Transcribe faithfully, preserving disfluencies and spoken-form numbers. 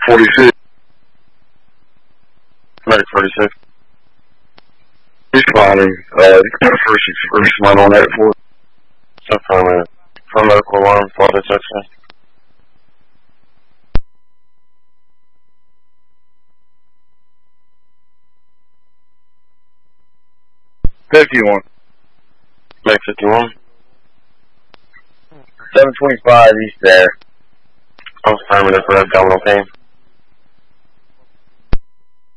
forty-six. Medic forty-six. Responding. Uh, first, first line on that for. Affirmative. For medical alarm, fall detection. fifty-one. Medic fifty-one. seven twenty-five east there. Affirmative for abdominal pain.